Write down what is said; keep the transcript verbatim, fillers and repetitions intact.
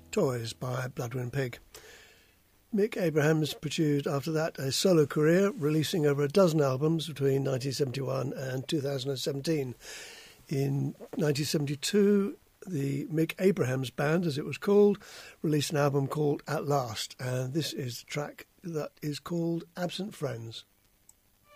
Toys by Bloodwind Pig. Mick Abrahams pursued after that a solo career, releasing over a dozen albums between nineteen seventy-one and two thousand seventeen. In nineteen seventy-two, the Mick Abrahams Band, as it was called, released an album called At Last, and this is the track that is called Absent Friends.